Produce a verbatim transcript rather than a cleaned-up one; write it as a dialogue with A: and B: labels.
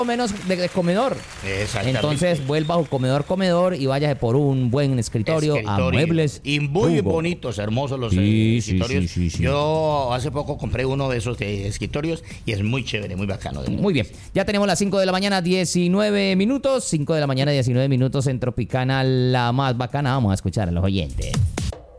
A: menos de, de comedor.
B: Exactamente.
A: Entonces vuelva a su comedor, comedor y váyase por un buen escritorio,
B: Escritorio.
A: a Muebles
B: Y muy
A: Hugo.
B: bonitos, hermosos los
A: Sí,
B: eh,
A: sí,
B: escritorios.
A: sí, sí, sí.
B: Yo hace poco compré uno de esos de escritorios y es muy chévere, muy bacano.
A: Muy bien, ya tenemos las cinco de la mañana, diecinueve minutos. cinco de la mañana, diecinueve minutos en Tropicana, la más bacana. Vamos a escuchar a los oyentes.